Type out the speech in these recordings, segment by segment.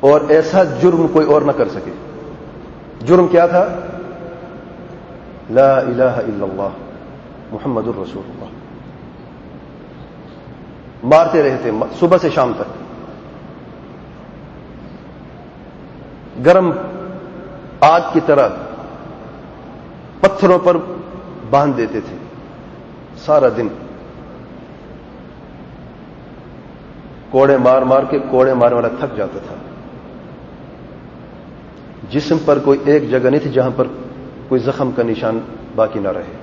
اور ایسا جرم کوئی اور نہ کر سکے. جرم کیا تھا؟ لا الہ الا اللہ محمد الرسول اللہ. مارتے رہتے صبح سے شام تک. گرم آگ کی طرح پتھروں پر باندھ دیتے تھے سارا دن. کوڑے مار مار کے کوڑے مارنے والا تھک جاتا تھا. جسم پر کوئی ایک جگہ نہیں تھی جہاں پر کوئی زخم کا نشان باقی نہ رہے.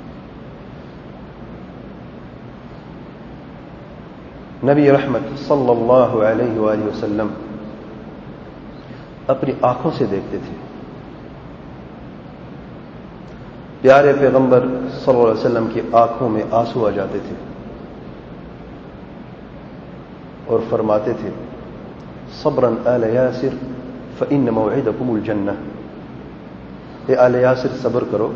نبی رحمت صلی اللہ علیہ وآلہ وسلم اپنی آنکھوں سے دیکھتے تھے. پیارے پیغمبر صلی اللہ علیہ وسلم کی آنکھوں میں آنسو آ جاتے تھے اور فرماتے تھے صبرا آل یاسر فإن موعدکم الجنہ. اے آل یاسر صبر کرو،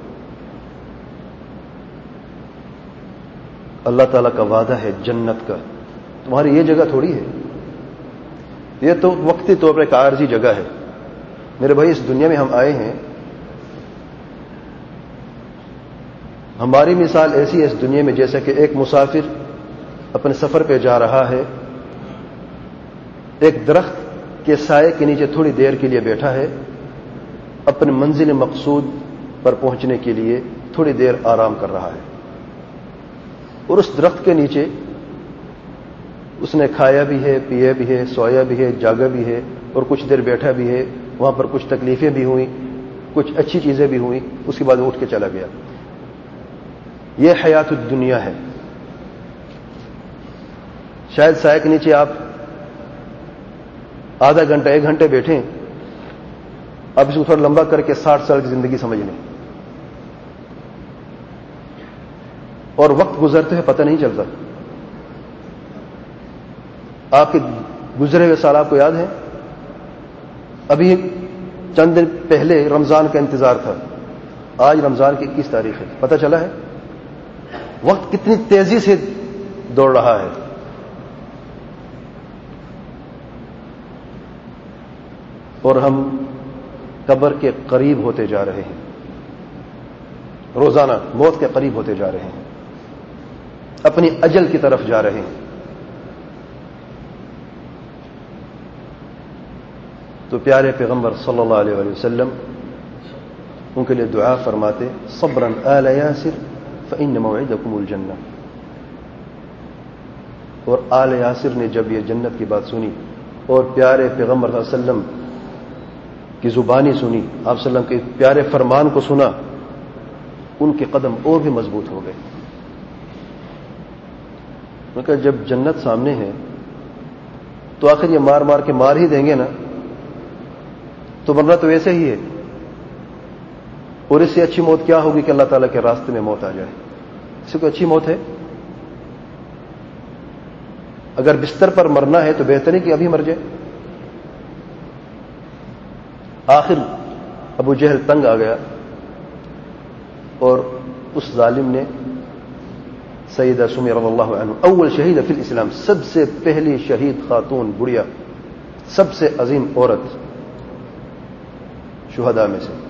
اللہ تعالیٰ کا وعدہ ہے جنت کا، تمہاری یہ جگہ تھوڑی ہے، یہ تو وقتی طور پر ایک عارضی جگہ ہے. میرے بھائی اس دنیا میں ہم آئے ہیں، ہماری مثال ایسی ہے اس دنیا میں جیسا کہ ایک مسافر اپنے سفر پہ جا رہا ہے، ایک درخت کے سائے کے نیچے تھوڑی دیر کے لیے بیٹھا ہے، اپنے منزل مقصود پر پہنچنے کے لیے تھوڑی دیر آرام کر رہا ہے. اور اس درخت کے نیچے اس نے کھایا بھی ہے، پیا بھی ہے، سویا بھی ہے، جاگا بھی ہے، اور کچھ دیر بیٹھا بھی ہے. وہاں پر کچھ تکلیفیں بھی ہوئیں، کچھ اچھی چیزیں بھی ہوئیں، اس کے بعد اٹھ کے چلا گیا. یہ حیات الدنیا ہے. شاید سائے کے نیچے آپ آدھا گھنٹہ 1 گھنٹے بیٹھیں، اب اس کو تھوڑا لمبا کر کے 60 سال کی زندگی سمجھ لیں، اور وقت گزرتے ہوئے پتہ نہیں چلتا. آپ کے گزرے ہوئے سال آپ کو یاد ہے؟ ابھی چند دن پہلے رمضان کا انتظار تھا، آج رمضان کی 21 تاریخ ہے. پتہ چلا ہے وقت کتنی تیزی سے دوڑ رہا ہے. اور ہم قبر کے قریب ہوتے جا رہے ہیں، روزانہ موت کے قریب ہوتے جا رہے ہیں، اپنی اجل کی طرف جا رہے ہیں. تو پیارے پیغمبر صلی اللہ علیہ وآلہ وسلم ان کے لیے دعا فرماتے صبرا آل یاسر فإن موعدکم الجنہ. اور آل یاسر نے جب یہ جنت کی بات سنی اور پیارے پیغمبر صلی اللہ علیہ وسلم کی زبانی سنی، آپ صلی اللہ علیہ وسلم کے پیارے فرمان کو سنا، ان کے قدم اور بھی مضبوط ہو گئے. میں کہا جب جنت سامنے ہے تو آخر یہ مار مار کے مار ہی دیں گے نا، تو مرنا تو ویسے ہی ہے. اور اس سے اچھی موت کیا ہوگی کہ اللہ تعالیٰ کے راستے میں موت آ جائے. اس سے کوئی اچھی موت ہے؟ اگر بستر پر مرنا ہے تو بہتر ہے کہ ابھی مر جائے. آخر ابو جہل تنگ آ گیا اور اس ظالم نے سیدہ سمیہ رضی اللہ عنہ، اول شہید فی الاسلام، سب سے پہلی شہید خاتون بڑھیا، سب سے عظیم عورت شہداء میں سے،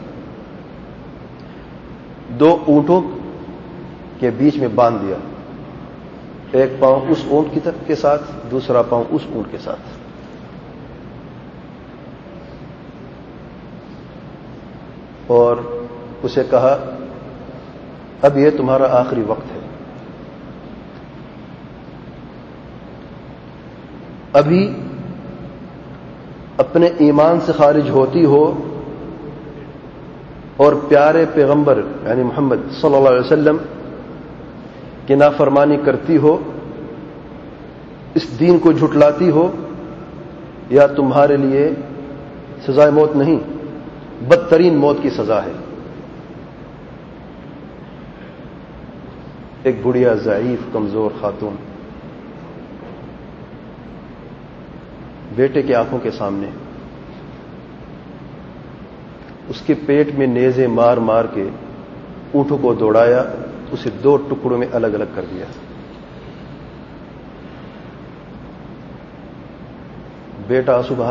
2 اونٹوں کے بیچ میں باندھ دیا. ایک پاؤں اس اونٹ کی طرف کے ساتھ، دوسرا پاؤں اس اونٹ کے ساتھ. اور اسے کہا اب یہ تمہارا آخری وقت ہے، ابھی اپنے ایمان سے خارج ہوتی ہو اور پیارے پیغمبر یعنی محمد صلی اللہ علیہ وسلم کی نافرمانی کرتی ہو، اس دین کو جھٹلاتی ہو، یا تمہارے لیے سزائے موت نہیں، بدترین موت کی سزا ہے. ایک بڑھیا ضعیف کمزور خاتون بیٹے کی آنکھوں کے سامنے اس کے پیٹ میں نیزے مار مار کے اونٹوں کو دوڑایا، اسے 2 ٹکڑوں میں الگ الگ کر دیا. بیٹا آنسو بہا